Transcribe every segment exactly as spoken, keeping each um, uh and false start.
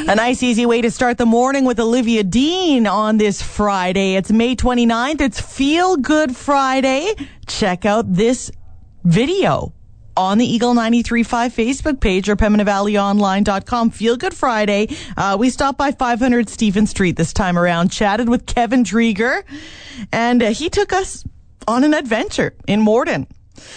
A nice, easy way to start the morning with Olivia Dean on this Friday. It's May twenty-ninth. It's Feel Good Friday. Check out this video on the Eagle ninety-three point five Facebook page or Pembina Valley Online dot com. Feel Good Friday. Uh, we stopped by five hundred Stephen Street this time around, chatted with Kevin Drieger, and uh, he took us on an adventure in Morden.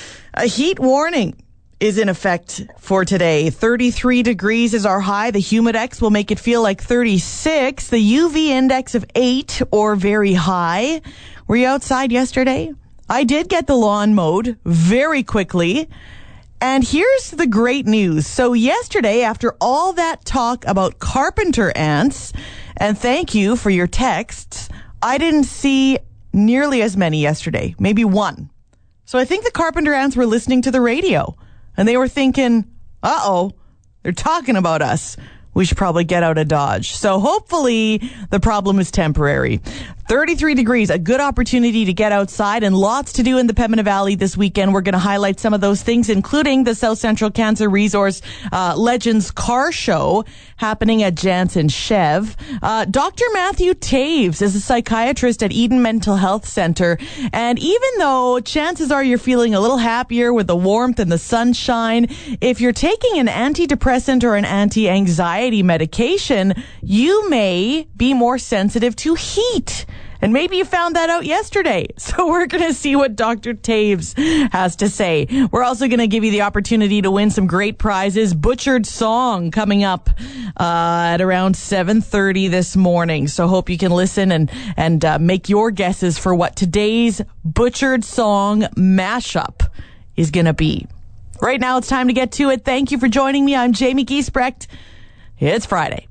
A heat warning is in effect for today. thirty-three degrees is our high. The Humidex will make it feel like thirty-six. The U V index of eight or very high. Were you outside yesterday? I did get the lawn mowed very quickly. And here's the great news. So yesterday, after all that talk about carpenter ants, and thank you for your texts, I didn't see nearly as many yesterday, maybe one. So I think the carpenter ants were listening to the radio, and they were thinking, uh-oh, they're talking about us. We should probably get out of Dodge. So hopefully the problem is temporary. thirty-three degrees, a good opportunity to get outside and lots to do in the Pembina Valley this weekend. We're going to highlight some of those things, including the South Central Cancer Resource uh, Legends Car Show happening at Janssen Chev. Uh, Doctor Matthew Taves is a psychiatrist at Eden Mental Health Center. And even though chances are you're feeling a little happier with the warmth and the sunshine, if you're taking an antidepressant or an anti-anxiety medication, you may be more sensitive to heat. And maybe you found that out yesterday. So we're going to see what Doctor Taves has to say. We're also going to give you the opportunity to win some great prizes. Butchered Song coming up uh, at around seven thirty this morning. So hope you can listen and, and uh, make your guesses for what today's Butchered Song mashup is going to be. Right now, it's time to get to it. Thank you for joining me. I'm Jamie Giesbrecht. It's Friday.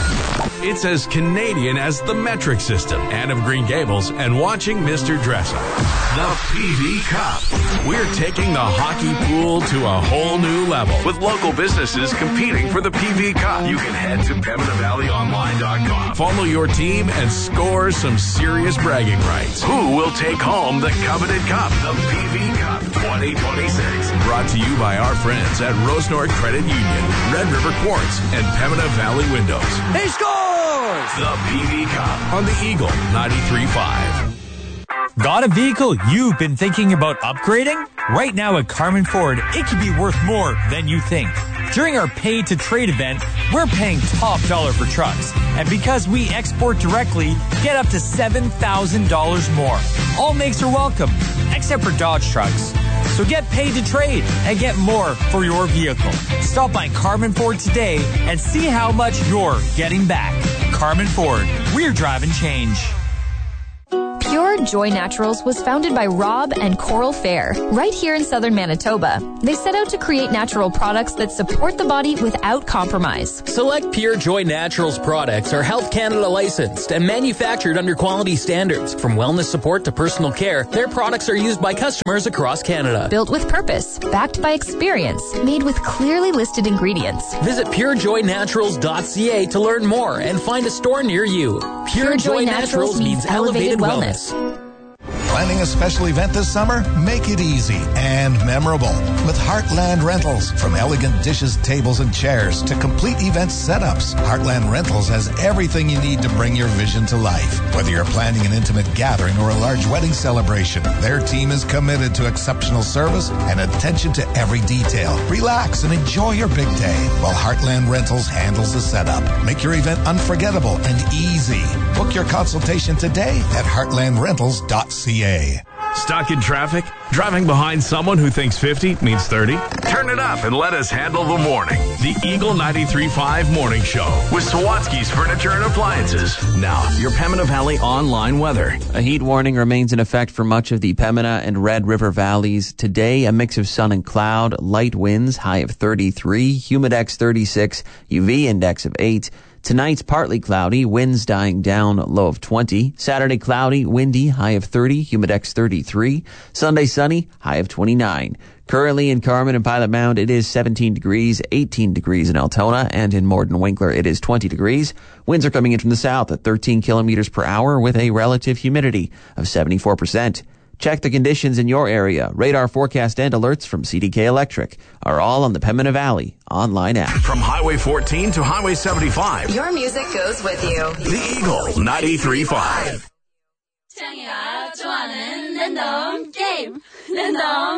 It's as Canadian as the metric system, Anne of Green Gables, and watching Mister Dresser. The P V Cup. We're taking the hockey pool to a whole new level with local businesses competing for the P V Cup. You can head to Pembina Valley Online dot com. Follow your team and score some serious bragging rights. Who will take home the coveted cup? The P V Cup twenty twenty-six. Brought to you by our friends at Rose North Credit Union, Red River Quartz, and Pembina Valley Windows. He scores! The P V Cup on the Eagle ninety-three point five. Got a vehicle you've been thinking about upgrading? Right now at Carman Ford, it could be worth more than you think. During our Pay to Trade event, we're paying top dollar for trucks. And because we export directly, get up to seven thousand dollars more. All makes are welcome, except for Dodge trucks. So get paid to trade and get more for your vehicle. Stop by Carman Ford today and see how much you're getting back. Carman Ford, we're driving change. Pure Joy Naturals was founded by Rob and Coral Fair, right here in southern Manitoba. They set out to create natural products that support the body without compromise. Select Pure Joy Naturals products are Health Canada licensed and manufactured under quality standards. From wellness support to personal care, their products are used by customers across Canada. Built with purpose, backed by experience, made with clearly listed ingredients. Visit pure joy naturals dot c a to learn more and find a store near you. Pure, Pure Joy, Joy Naturals, Naturals means elevated wellness. Planning a special event this summer? Make it easy and memorable with Heartland Rentals. From elegant dishes, tables, and chairs to complete event setups, Heartland Rentals has everything you need to bring your vision to life. Whether you're planning an intimate gathering or a large wedding celebration, their team is committed to exceptional service and attention to every detail. Relax and enjoy your big day while Heartland Rentals handles the setup. Make your event unforgettable and easy. Book your consultation today at heartland rentals dot c a. Stuck in traffic? Driving behind someone who thinks fifty means thirty? Turn it up and let us handle the morning. The Eagle ninety-three point five Morning Show with Sawatsky's Furniture and Appliances. Now, your Pembina Valley online weather. A heat warning remains in effect for much of the Pembina and Red River valleys. Today, a mix of sun and cloud, light winds, high of thirty-three, humidex thirty-six, U V index of eight. Tonight's partly cloudy, winds dying down, low of twenty. Saturday cloudy, windy, high of thirty, humidex thirty-three. Sunday sunny, high of twenty-nine. Currently in Carman and Pilot Mound, it is seventeen degrees, eighteen degrees in Altona, and in Morden Winkler, it is twenty degrees. Winds are coming in from the south at thirteen kilometers per hour with a relative humidity of seventy-four percent. Check the conditions in your area. Radar forecast and alerts from C D K Electric are all on the Pembina Valley online app. From Highway fourteen to Highway seventy-five. Your music goes with you. The Eagle ninety-three point five. 창이가 좋아하는 랜덤 게임 랜덤